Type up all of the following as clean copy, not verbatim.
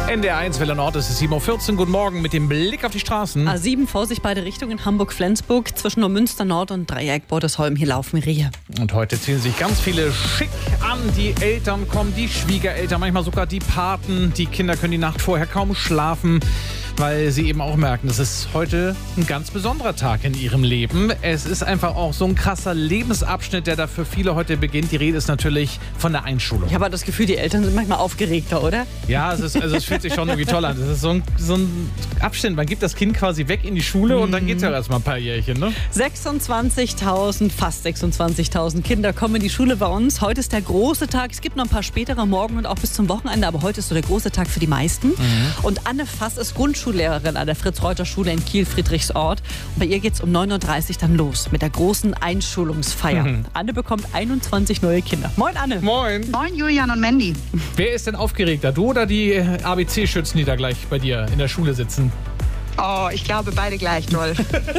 NDR1 Welle Nord, es ist 7.14 Uhr. Guten Morgen mit dem Blick auf die Straßen. A7, Vorsicht beide Richtungen, Hamburg-Flensburg. Zwischen Neumünster Nord und Dreieck Bordesholm, hier laufen Rehe. Und heute ziehen sich ganz viele schick an. Die Eltern kommen, die Schwiegereltern, manchmal sogar die Paten. Die Kinder können die Nacht vorher kaum schlafen, weil sie eben auch merken, es ist heute ein ganz besonderer Tag in ihrem Leben. Es ist einfach auch so ein krasser Lebensabschnitt, der da für viele heute beginnt. Die Rede ist natürlich von der Einschulung. Ich habe aber das Gefühl, die Eltern sind manchmal aufgeregter, oder? Ja, es fühlt sich schon irgendwie toll an. Das ist so ein Abschnitt. Man gibt das Kind quasi weg in die Schule und dann geht es ja erstmal ein paar Jährchen, ne? 26.000, fast 26.000 Kinder kommen in die Schule bei uns. Heute ist der große Tag. Es gibt noch ein paar spätere morgen und auch bis zum Wochenende, aber heute ist so der große Tag für die meisten. Und Anne Fass ist Grundschullehrerin an der Fritz-Reuter-Schule in Kiel-Friedrichsort. Und bei ihr geht es um 9.30 Uhr dann los mit der großen Einschulungsfeier. Anne bekommt 21 neue Kinder. Moin, Anne. Moin. Moin, Julian und Mandy. Wer ist denn aufgeregter? Du oder die ABC-Schützen, die da gleich bei dir in der Schule sitzen? Oh, ich glaube beide gleich doll.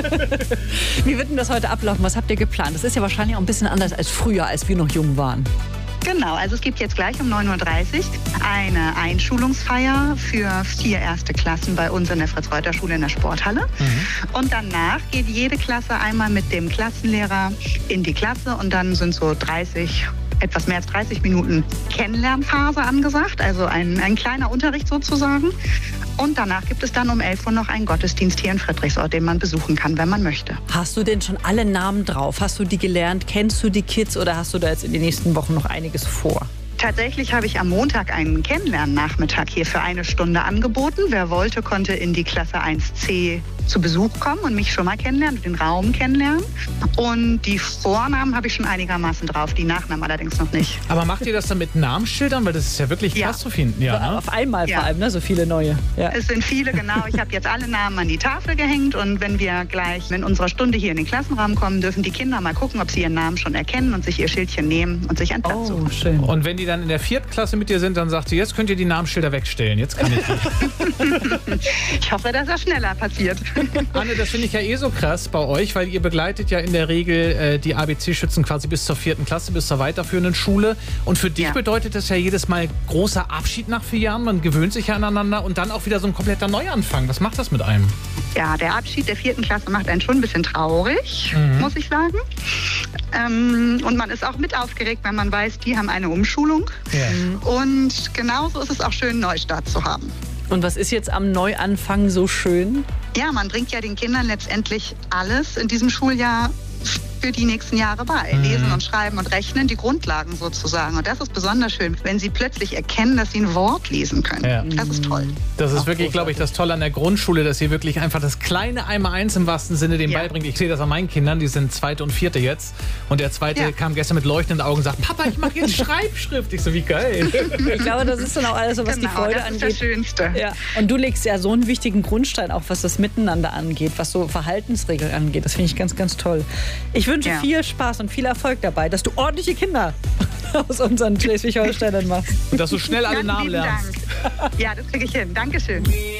Wie wird denn das heute ablaufen? Was habt ihr geplant? Das ist ja wahrscheinlich auch ein bisschen anders als früher, als wir noch jung waren. Genau, also es gibt jetzt gleich um 9.30 Uhr eine Einschulungsfeier für 4 erste Klassen bei uns in der Fritz-Reuter-Schule in der Sporthalle. Und danach geht jede Klasse einmal mit dem Klassenlehrer in die Klasse und dann sind so etwas mehr als 30 Minuten Kennenlernphase angesagt, also ein kleiner Unterricht sozusagen. Und danach gibt es dann um 11 Uhr noch einen Gottesdienst hier in Friedrichsort, den man besuchen kann, wenn man möchte. Hast du denn schon alle Namen drauf? Hast du die gelernt? Kennst du die Kids oder hast du da jetzt in den nächsten Wochen noch einiges vor? Tatsächlich habe ich am Montag einen Kennenlernnachmittag hier für 1 Stunde angeboten. Wer wollte, konnte in die Klasse 1c zu Besuch kommen und mich schon mal kennenlernen, den Raum kennenlernen. Und die Vornamen habe ich schon einigermaßen drauf, die Nachnamen allerdings noch nicht. Aber macht ihr das dann mit Namensschildern? Weil das ist ja wirklich krass zu finden. Ja, ne? Auf einmal vor allem, ne? So viele neue. Ja. Es sind viele, genau. Ich habe jetzt alle Namen an die Tafel gehängt. Und wenn wir gleich in unserer Stunde hier in den Klassenraum kommen, dürfen die Kinder mal gucken, ob sie ihren Namen schon erkennen und sich ihr Schildchen nehmen und sich einen Platz suchen. Oh, schön. Und wenn die dann in der 4. Klasse mit dir sind, dann sagt sie, jetzt könnt ihr die Namensschilder wegstellen. Jetzt kann ich nicht. Ich hoffe, dass das schneller passiert. Anne, das finde ich ja so krass bei euch, weil ihr begleitet ja in der Regel die ABC-Schützen quasi bis zur 4. Klasse, bis zur weiterführenden Schule. Und für dich bedeutet das ja jedes Mal großer Abschied nach 4 Jahren. Man gewöhnt sich ja aneinander und dann auch wieder so ein kompletter Neuanfang. Was macht das mit einem? Ja, der Abschied der 4. Klasse macht einen schon ein bisschen traurig, muss ich sagen. Und man ist auch mit aufgeregt, wenn man weiß, die haben eine Umschulung. Ja. Und genauso ist es auch schön, einen Neustart zu haben. Und was ist jetzt am Neuanfang so schön? Ja, man bringt ja den Kindern letztendlich alles in diesem Schuljahr für die nächsten Jahre bei. Lesen und Schreiben und Rechnen, die Grundlagen sozusagen. Und das ist besonders schön, wenn sie plötzlich erkennen, dass sie ein Wort lesen können. Ja. Das ist toll. Das ist wirklich, glaube ich, das Tolle an der Grundschule, dass ihr wirklich einfach das kleine Einmaleins im wahrsten Sinne dem beibringt. Ich sehe das an meinen Kindern, die sind 2. und 4. jetzt. Und der 2. kam gestern mit leuchtenden Augen und sagt, Papa, ich mache jetzt Schreibschrift. Ich so, wie geil. Ich glaube, das ist dann auch alles so, was die Freude angeht. Das ist das Schönste. Ja. Und du legst ja so einen wichtigen Grundstein, auch was das Miteinander angeht, was so Verhaltensregeln angeht. Das finde ich ganz, ganz toll. Ich wünsche viel Spaß und viel Erfolg dabei, dass du ordentliche Kinder aus unseren Schleswig-Holsteinern machst. Und dass du schnell alle Namen lernst. Dank. Ja, das kriege ich hin. Dankeschön.